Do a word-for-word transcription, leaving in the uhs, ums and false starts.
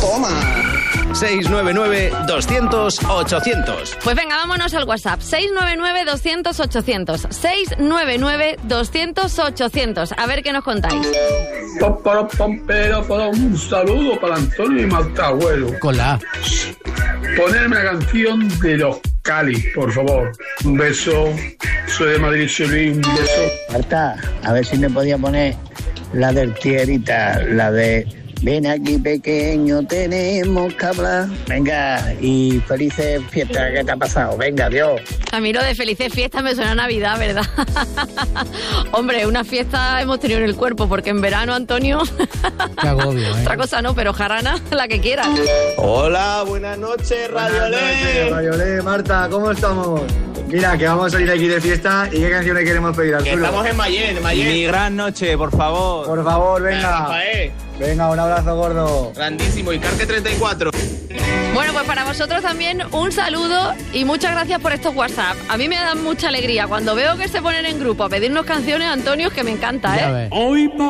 Toma. seis nueve nueve, doscientos, ochocientos. Pues venga, vámonos al WhatsApp. seis nueve nueve, doscientos, ochocientos. seis nueve nueve, doscientos, ochocientos. A ver qué nos contáis. Un saludo para Antonio y Marta Agüero. Con la A. Ponerme la canción de los Cali, por favor. Un beso. Soy de Madrid, soy un beso. Marta, a ver si me podía poner la del Tierita, la de ven aquí pequeño, tenemos que hablar. Venga, y felices fiestas, ¿qué te ha pasado? Venga, adiós. A mí lo de felices fiestas me suena a Navidad, ¿verdad? Hombre, una fiesta hemos tenido en el cuerpo, porque en verano, Antonio... Qué agobio, ¿eh? Otra cosa no, pero jarana, la que quieras. Hola, buenas noches, Radio Lé. Radio Lé, Marta, ¿cómo estamos? Mira, que vamos a salir aquí de fiesta y qué canciones queremos pedir al Que chulo. estamos en Mayen, en Mayen. Mi gran noche, por favor. Por favor, venga. Rafael. Venga, un abrazo gordo. Grandísimo, y Carque treinta y cuatro. Bueno, pues para vosotros también un saludo y muchas gracias por estos WhatsApp. A mí me dan mucha alegría cuando veo que se ponen en grupo a pedirnos canciones, Antonio, que me encanta, ¿eh? Ya ves.